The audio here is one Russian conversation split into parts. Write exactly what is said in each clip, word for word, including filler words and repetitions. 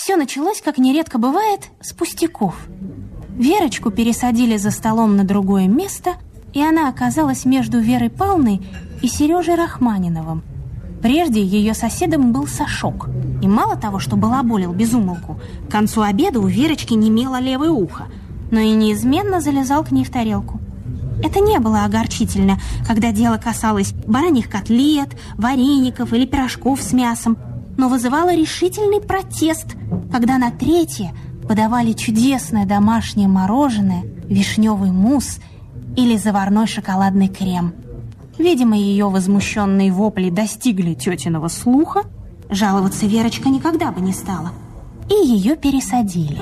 Все началось, как нередко бывает, с пустяков. Верочку пересадили за столом на другое место, и она оказалась между Верой Павловной и Сережей Рахманиновым. Прежде ее соседом был Сашок. И мало того, что балаболил без умолку, к концу обеда у Верочки немело левое ухо, но и неизменно залезал к ней в тарелку. Это не было огорчительно, когда дело касалось бараньих котлет, вареников или пирожков с мясом, но вызывало решительный протест, когда на третье подавали чудесное домашнее мороженое, вишневый мусс или заварной шоколадный крем. Видимо, ее возмущенные вопли достигли тетиного слуха. Жаловаться Верочка никогда бы не стала. И ее пересадили.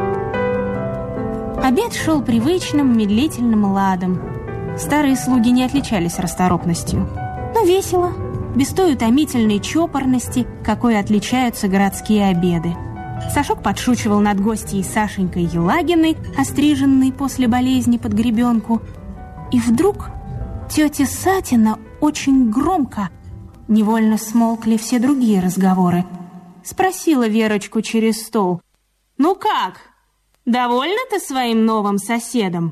Обед шел привычным, медлительным ладом. Старые слуги не отличались расторопностью, но весело, без той утомительной чопорности, какой отличаются городские обеды. Сашок подшучивал над гостьей Сашенькой Елагиной, остриженной после болезни под гребенку. И вдруг тетя Сатина очень громко, невольно смолкли все другие разговоры, спросила Верочку через стол: «Ну как, довольна ты своим новым соседом?»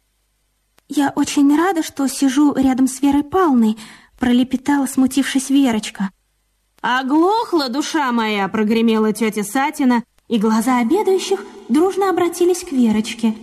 «Я очень рада, что сижу рядом с Верой Павловной», пролепетала, смутившись, Верочка. «Оглохла, душа моя!» — прогремела тетя Сатина, и глаза обедающих дружно обратились к Верочке.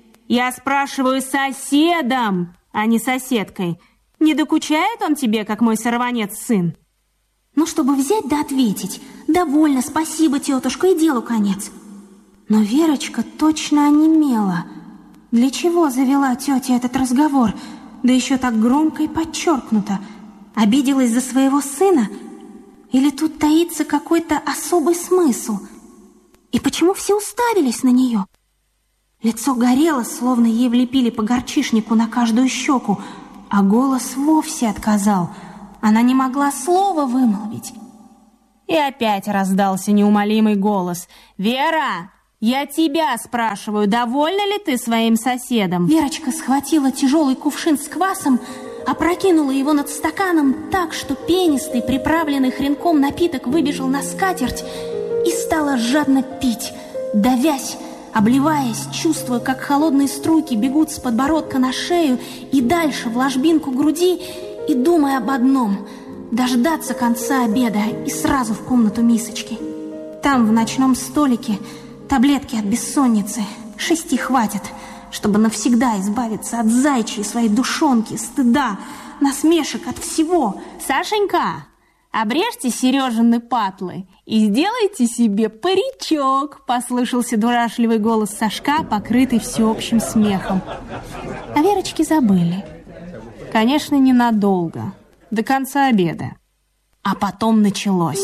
«Я спрашиваю соседом, а не соседкой. Не докучает он тебе, как мой сорванец-сын?» Ну, чтобы взять да ответить: «Довольно, спасибо, тетушка, и делу конец». Но Верочка точно онемела. Для чего завела тетя этот разговор, да еще так громко и подчеркнуто? Обиделась за своего сына? Или тут таится какой-то особый смысл? И почему все уставились на нее? Лицо горело, словно ей влепили по горчишнику на каждую щеку, а голос вовсе отказал. Она не могла слова вымолвить. И опять раздался неумолимый голос: «Вера, я тебя спрашиваю, довольна ли ты своим соседом?» Верочка схватила тяжелый кувшин с квасом, опрокинула его над стаканом так, что пенистый, приправленный хренком напиток выбежал на скатерть, и стала жадно пить, давясь, обливаясь, чувствуя, как холодные струйки бегут с подбородка на шею и дальше в ложбинку груди, и думая об одном — дождаться конца обеда и сразу в комнату мисочки. Там, в ночном столике, таблетки от бессонницы, шести хватит, чтобы навсегда избавиться от зайчьей своей душонки, стыда, насмешек, от всего. «Сашенька, обрежьте Сережины патлы и сделайте себе паричок», послышался дурашливый голос Сашка, покрытый всеобщим смехом. А Верочки забыли. Конечно, ненадолго, до конца обеда. А потом началось.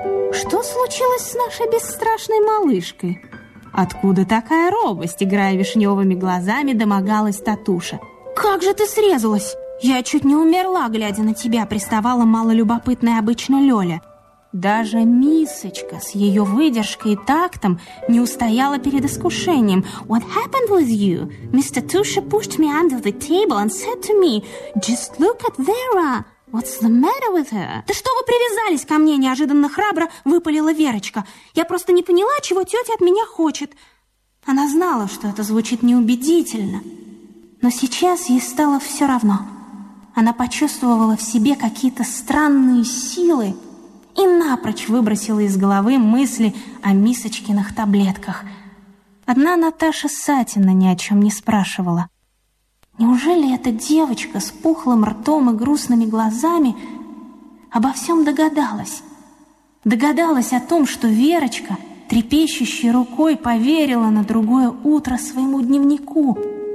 Что случилось с нашей бесстрашной малышкой? Откуда такая робость, играя вишневыми глазами, домогалась Татуша. «Как же ты срезалась? Я чуть не умерла, глядя на тебя», приставала малолюбопытная обычно Лёля. Даже мисочка с ее выдержкой и тактом не устояла перед искушением. «What happened with you? Miss Tatusha pushed me under the table and said to me, just look at Vera. What's the matter with her?» «Да что вы привязались ко мне?» — неожиданно храбро выпалила Верочка. «Я просто не поняла, чего тетя от меня хочет». Она знала, что это звучит неубедительно, но сейчас ей стало все равно. Она почувствовала в себе какие-то странные силы и напрочь выбросила из головы мысли о мисочкиных таблетках. Одна Наташа Сатина ни о чем не спрашивала. Неужели эта девочка с пухлым ртом и грустными глазами обо всем догадалась? Догадалась о том, что Верочка, трепещущей рукой, поверила на другое утро своему дневнику.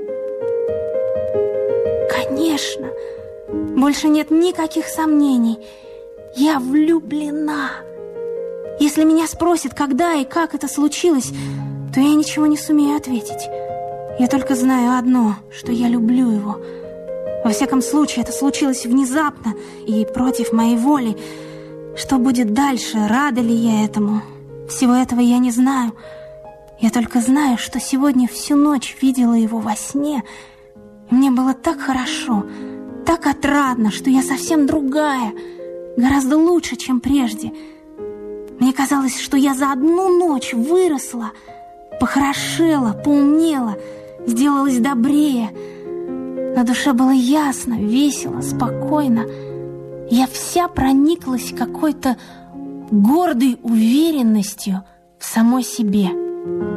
Конечно, больше нет никаких сомнений. Я влюблена. Если меня спросят, когда и как это случилось, то я ничего не сумею ответить. Я только знаю одно, что я люблю его. Во всяком случае, это случилось внезапно и против моей воли. Что будет дальше, рада ли я этому? Всего этого я не знаю. Я только знаю, что сегодня всю ночь видела его во сне. И мне было так хорошо, так отрадно, что я совсем другая, гораздо лучше, чем прежде. Мне казалось, что я за одну ночь выросла, похорошела, поумнела, сделалась добрее. На душе было ясно, весело, спокойно. Я вся прониклась какой-то гордой уверенностью в самой себе.